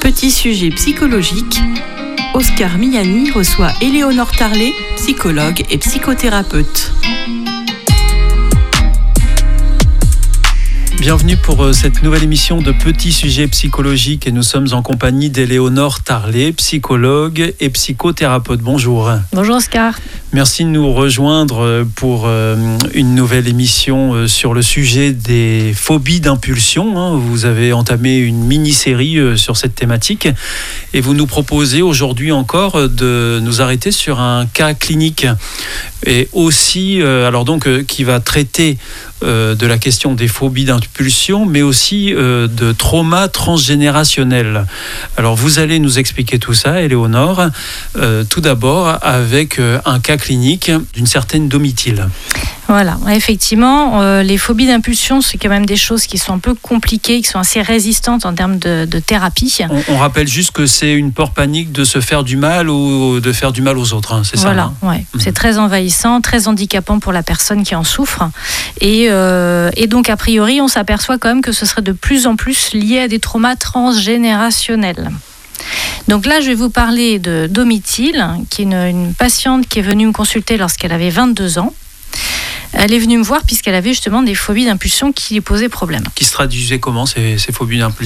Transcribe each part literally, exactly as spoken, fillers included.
Petit sujet psychologique, Oscar Miani reçoit Éléonore Tarlet, psychologue et psychothérapeute. Bienvenue pour cette nouvelle émission de Petits sujets psychologiques et nous sommes en compagnie d'Éléonore Tarlet, psychologue et psychothérapeute. Bonjour. Bonjour Oscar. Merci de nous rejoindre pour une nouvelle émission sur le sujet des phobies d'impulsion. Vous avez entamé une mini-série sur cette thématique et vous nous proposez aujourd'hui encore de nous arrêter sur un cas clinique et aussi, alors donc, qui va traiter de la question des phobies d'impulsion, mais aussi de trauma transgénérationnel. Alors vous allez nous expliquer tout ça, Éléonore, tout d'abord avec un cas clinique d'une certaine Domitille. Voilà, effectivement, euh, les phobies d'impulsion, c'est quand même des choses qui sont un peu compliquées, qui sont assez résistantes en termes de, de thérapie. On, on rappelle juste que c'est une peur panique de se faire du mal ou de faire du mal aux autres, hein, c'est voilà, ça Voilà, ouais. mmh. C'est très envahissant, très handicapant pour la personne qui en souffre. Et, euh, et donc, a priori, on s'aperçoit quand même que ce serait de plus en plus lié à des traumas transgénérationnels. Donc là, je vais vous parler de Domitille, qui est une, une patiente qui est venue me consulter lorsqu'elle avait vingt-deux ans. Elle est venue me voir puisqu'elle avait justement des phobies d'impulsion qui lui posaient problème. Qui se traduisaient comment ces, ces phobies d'impulsion ?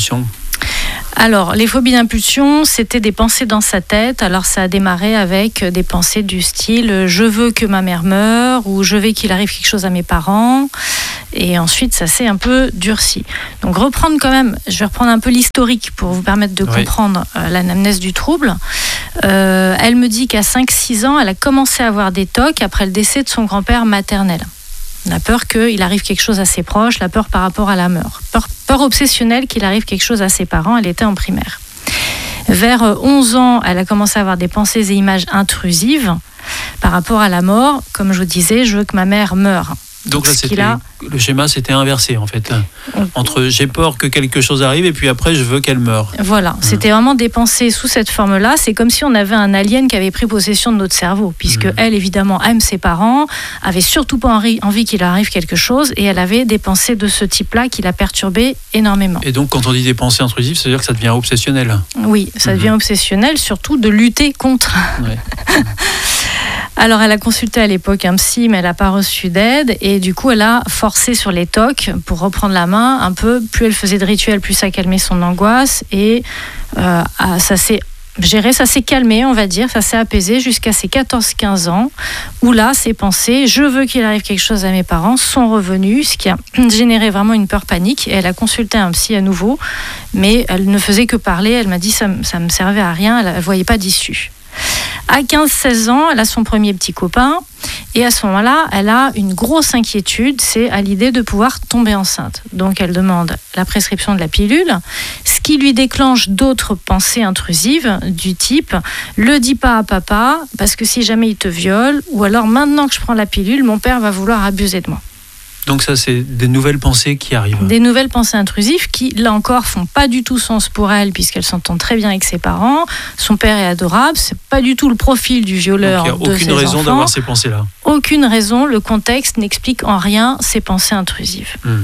Alors, les phobies d'impulsion, c'était des pensées dans sa tête. Alors, ça a démarré avec des pensées du style « je veux que ma mère meure » ou « je veux qu'il arrive quelque chose à mes parents ». Et ensuite, ça s'est un peu durci. Donc, reprendre quand même, je vais reprendre un peu l'historique pour vous permettre de oui. comprendre euh, l'anamnèse du trouble. Euh, elle me dit qu'à cinq six ans, elle a commencé à avoir des tocs après le décès de son grand-père maternel. La peur qu'il arrive quelque chose à ses proches, la peur par rapport à la mort. Peur, peur obsessionnelle qu'il arrive quelque chose à ses parents, elle était en primaire. Vers onze ans, elle a commencé à avoir des pensées et images intrusives par rapport à la mort. Comme je vous disais, je veux que ma mère meure. Donc là, c'était, a... le schéma s'était inversé en fait. Entre j'ai peur que quelque chose arrive et puis après je veux qu'elle meure. Voilà, mmh. C'était vraiment des pensées sous cette forme-là. C'est comme si on avait un alien qui avait pris possession de notre cerveau, puisque mmh. elle évidemment aime ses parents, avait surtout pas envie qu'il arrive quelque chose et elle avait des pensées de ce type-là qui la perturbaient énormément. Et donc quand on dit des pensées intrusives, ça veut dire que ça devient obsessionnel. Oui, ça devient mmh. obsessionnel, surtout de lutter contre. Ouais. Alors, elle a consulté à l'époque un psy, mais elle n'a pas reçu d'aide. Et du coup, elle a forcé sur les tocs pour reprendre la main un peu. Plus elle faisait de rituels, plus ça calmait son angoisse. Et euh, ça s'est géré, ça s'est calmé, on va dire. Ça s'est apaisé jusqu'à ses quatorze quinze ans. Où là, ses pensées, je veux qu'il arrive quelque chose à mes parents, sont revenues. Ce qui a généré vraiment une peur panique. Et elle a consulté un psy à nouveau. Mais elle ne faisait que parler. Elle m'a dit ça ne me servait à rien. Elle ne voyait pas d'issue. À quinze seize ans, elle a son premier petit copain et à ce moment-là, elle a une grosse inquiétude, c'est à l'idée de pouvoir tomber enceinte. Donc elle demande la prescription de la pilule, ce qui lui déclenche d'autres pensées intrusives du type « le dis pas à papa parce que si jamais il te viole ou alors maintenant que je prends la pilule, mon père va vouloir abuser de moi ». Donc ça, c'est des nouvelles pensées qui arrivent. Des nouvelles pensées intrusives qui, là encore, font pas du tout sens pour elle puisqu'elle s'entend très bien avec ses parents. Son père est adorable, c'est pas du tout le profil du violeur de ses enfants. Il n'y a aucune raison d'avoir ces pensées-là. Aucune raison, le contexte n'explique en rien ces pensées intrusives. Hmm.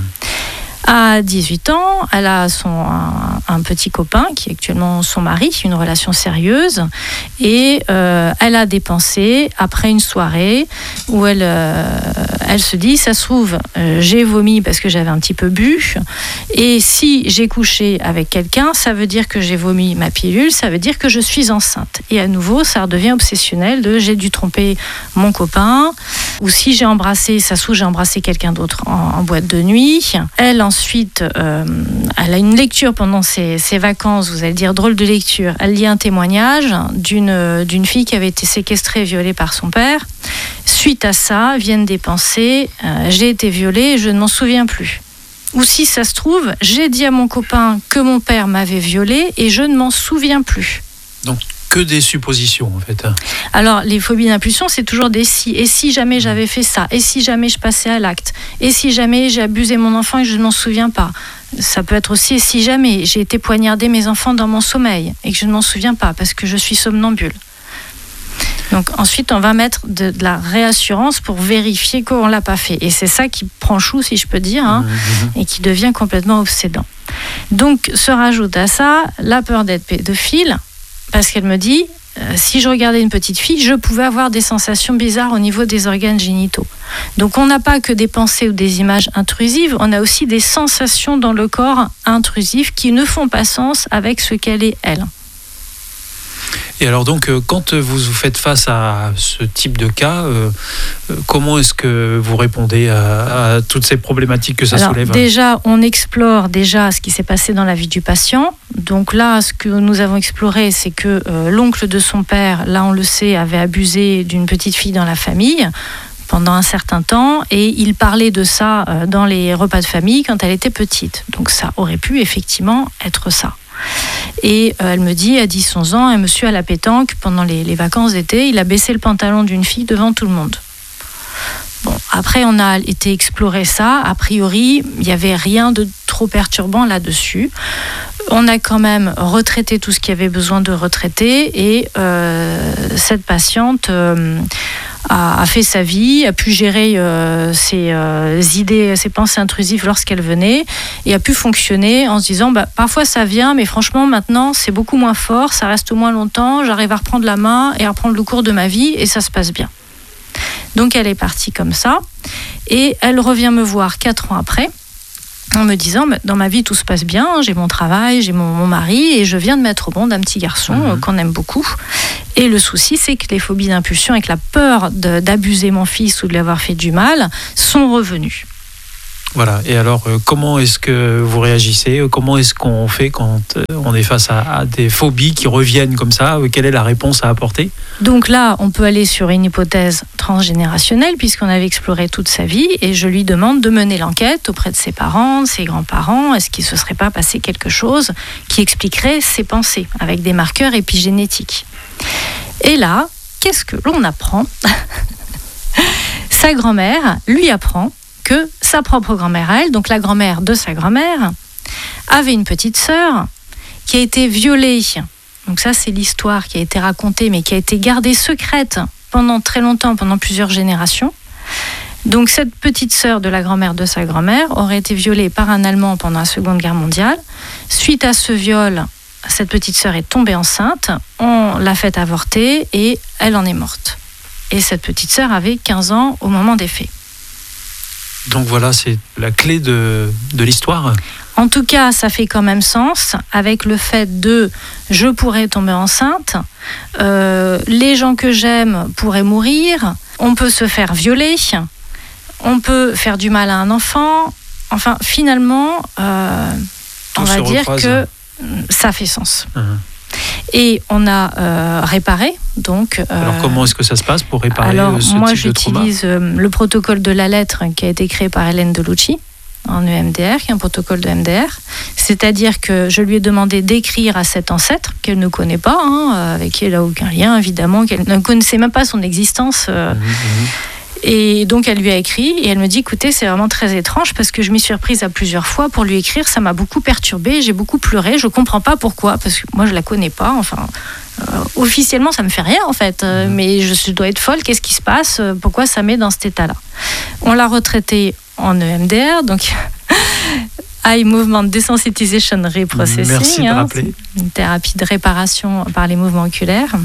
À dix-huit ans, elle a son, un, un petit copain qui est actuellement son mari, une relation sérieuse, et euh, elle a des pensées après une soirée où elle, euh, elle se dit, ça se trouve, euh, j'ai vomi parce que j'avais un petit peu bu, et si j'ai couché avec quelqu'un, ça veut dire que j'ai vomi ma pilule, ça veut dire que je suis enceinte. Et à nouveau, ça redevient obsessionnel de j'ai dû tromper mon copain, ou si j'ai embrassé, ça se trouve, j'ai embrassé quelqu'un d'autre en, en boîte de nuit. Elle, en Ensuite, euh, elle a une lecture pendant ses, ses vacances, vous allez dire drôle de lecture. Elle lit un témoignage d'une, d'une fille qui avait été séquestrée et violée par son père. Suite à ça, viennent des pensées, euh, j'ai été violée et je ne m'en souviens plus. Ou si ça se trouve, j'ai dit à mon copain que mon père m'avait violée et je ne m'en souviens plus. Donc, que des suppositions en fait. Alors les phobies d'impulsion, c'est toujours des si. Et si jamais j'avais fait ça, et si jamais je passais à l'acte, et si jamais j'ai abusé mon enfant et je ne m'en souviens pas. Ça peut être aussi et si jamais j'ai été poignarder mes enfants dans mon sommeil et que je ne m'en souviens pas parce que je suis somnambule. Donc ensuite, on va mettre de, de la réassurance pour vérifier qu'on ne l'a pas fait. Et c'est ça qui prend chou, si je peux dire, hein, mmh. et qui devient complètement obsédant. Donc se rajoute à ça la peur d'être pédophile, parce qu'elle me dit, euh, si je regardais une petite fille, je pouvais avoir des sensations bizarres au niveau des organes génitaux. Donc on n'a pas que des pensées ou des images intrusives, on a aussi des sensations dans le corps intrusives qui ne font pas sens avec ce qu'elle est, elle. Et alors donc, quand vous faites face à ce type de cas, euh, comment est-ce que vous répondez à, à toutes ces problématiques que ça alors, soulève ? Déjà, on explore déjà ce qui s'est passé dans la vie du patient. Donc là, ce que nous avons exploré, c'est que euh, l'oncle de son père, là on le sait, avait abusé d'une petite fille dans la famille pendant un certain temps, et il parlait de ça euh, dans les repas de famille quand elle était petite. Donc ça aurait pu effectivement être ça. Et euh, elle me dit, à dix onze ans, un monsieur à la pétanque, pendant les, les vacances d'été, il a baissé le pantalon d'une fille devant tout le monde. Bon, après, on a été explorer ça. A priori, il n'y avait rien de trop perturbant là-dessus. On a quand même retraité tout ce qu'il y avait besoin de retraiter, et euh, cette patiente euh, a, a fait sa vie, a pu gérer euh, ses euh, idées, ses pensées intrusives lorsqu'elle venait, et a pu fonctionner en se disant bah, parfois ça vient, mais franchement maintenant c'est beaucoup moins fort, ça reste moins longtemps, j'arrive à reprendre la main et à reprendre le cours de ma vie, et ça se passe bien. Donc elle est partie comme ça, et elle revient me voir quatre ans après en me disant dans ma vie tout se passe bien, j'ai mon travail, j'ai mon, mon mari, et je viens de mettre au monde un petit garçon mmh. euh, qu'on aime beaucoup. Et le souci, c'est que les phobies d'impulsion, avec la peur de, d'abuser mon fils ou de lui avoir fait du mal, sont revenues. Voilà, et alors euh, comment est-ce que vous réagissez ? Comment est-ce qu'on fait quand euh, on est face à, à des phobies qui reviennent comme ça ? Quelle est la réponse à apporter ? Donc là, on peut aller sur une hypothèse transgénérationnelle, puisqu'on avait exploré toute sa vie, et je lui demande de mener l'enquête auprès de ses parents, de ses grands-parents. Est-ce qu'il ne se serait pas passé quelque chose qui expliquerait ses pensées, avec des marqueurs épigénétiques ? Et là, qu'est-ce que l'on apprend ? Sa grand-mère lui apprend que sa propre grand-mère à elle, donc la grand-mère de sa grand-mère, avait une petite sœur qui a été violée. Donc ça, c'est l'histoire qui a été racontée, mais qui a été gardée secrète pendant très longtemps, pendant plusieurs générations. Donc cette petite sœur de la grand-mère de sa grand-mère aurait été violée par un Allemand pendant la Seconde Guerre mondiale. Suite à ce viol, cette petite sœur est tombée enceinte, on l'a fait avorter et elle en est morte. Et cette petite sœur avait quinze ans au moment des faits. Donc voilà, c'est la clé de, de l'histoire. En tout cas, ça fait quand même sens avec le fait de « je pourrais tomber enceinte euh, »,« les gens que j'aime pourraient mourir »,« on peut se faire violer »,« on peut faire du mal à un enfant ». Enfin, finalement, euh, on va dire que ça fait sens. Mmh. Et on a euh, réparé. Donc, euh, alors comment est-ce que ça se passe pour réparer alors, ce moi, type de trauma ? Moi, j'utilise euh, le protocole de la lettre qui a été créé par Hélène Delucci en E M D R, qui est un protocole de M D R. C'est-à-dire que je lui ai demandé d'écrire à cet ancêtre qu'elle ne connaît pas, hein, avec qui elle n'a aucun lien, évidemment, qu'elle ne connaissait même pas son existence. Euh, mmh, mmh. Et donc elle lui a écrit et elle me dit écoutez, c'est vraiment très étrange parce que je m'y suis reprise à plusieurs fois pour lui écrire, ça m'a beaucoup perturbée, j'ai beaucoup pleuré, je comprends pas pourquoi, parce que moi je la connais pas, enfin euh, officiellement ça me fait rien en fait, euh, mais je, je dois être folle, qu'est-ce qui se passe, pourquoi ça met dans cet état-là. On l'a retraité en E M D R, donc Eye Movement Desensitization Reprocessing. Merci de hein, rappeler. Une thérapie de réparation par les mouvements oculaires.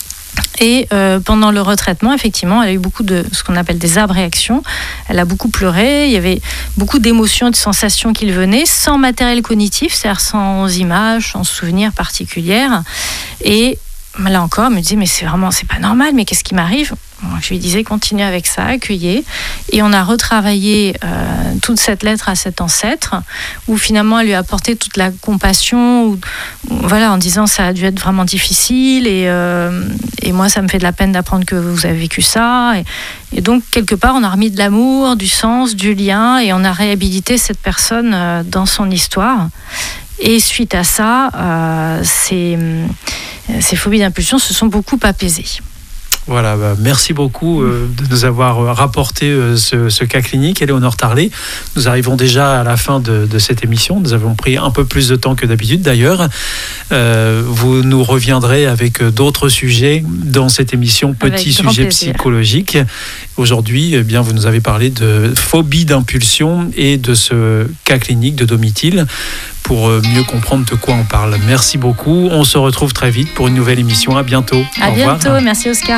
Et euh, pendant le retraitement, effectivement, elle a eu beaucoup de ce qu'on appelle des abréactions. Elle a beaucoup pleuré. Il y avait beaucoup d'émotions, de sensations qui lui venaient, sans matériel cognitif, c'est-à-dire sans images, sans souvenirs particuliers. Et là encore, elle me disait mais c'est vraiment, c'est pas normal. Mais qu'est-ce qui m'arrive ? Je lui disais continuez avec ça, accueillez. Et on a retravaillé euh, toute cette lettre à cet ancêtre, où finalement elle lui a apporté toute la compassion, où, où, voilà, en disant ça a dû être vraiment difficile et, euh, et moi ça me fait de la peine d'apprendre que vous avez vécu ça. Et, et donc quelque part on a remis de l'amour, du sens, du lien et on a réhabilité cette personne euh, dans son histoire. Et suite à ça, euh, ces, ces phobies d'impulsion se sont beaucoup apaisées. Voilà, bah merci beaucoup euh, de nous avoir rapporté euh, ce, ce cas clinique, Éléonore Tarlet. Nous arrivons déjà à la fin de, de cette émission. Nous avons pris un peu plus de temps que d'habitude d'ailleurs. Euh, vous nous reviendrez avec d'autres sujets dans cette émission Petit Sujet Psychologique. Aujourd'hui, eh bien, vous nous avez parlé de phobie d'impulsion et de ce cas clinique de Domitil pour mieux comprendre de quoi on parle. Merci beaucoup. On se retrouve très vite pour une nouvelle émission. À bientôt. À Au bientôt. Revoir. Merci Oscar.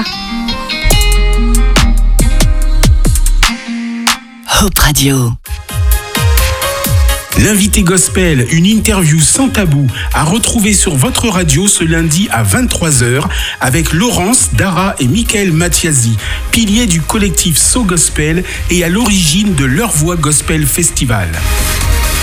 Hope Radio. L'invité gospel, une interview sans tabou à retrouver sur votre radio ce lundi à vingt-trois heures avec Laurence, Dara et Michael Mathiasi, piliers du collectif So Gospel et à l'origine de Leur Voix Gospel Festival.